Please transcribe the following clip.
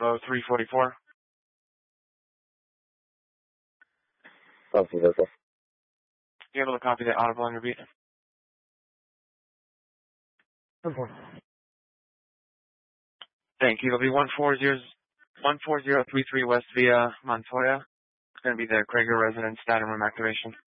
Bravo 344. Copy, Vessel. You able to copy that audible on your beat? Thank you. It'll be 14033 West via Montoya. It's going to be the Krager residence data room activation.